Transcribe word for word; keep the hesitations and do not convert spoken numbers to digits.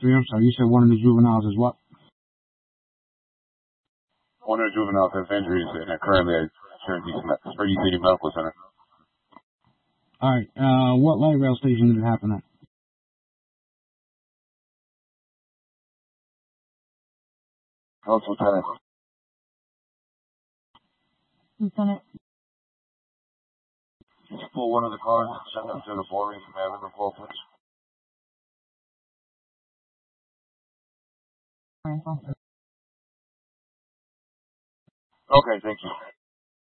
Three, I'm sorry, you said one of the juveniles is what? One of the juveniles has injuries and are currently at Trinity City Medical Center. Alright, uh, what light rail station did it happen at? House Lieutenant. Lieutenant. Just pull one of the cars and send them to the boarding from Liverpool, please. Okay, thank you.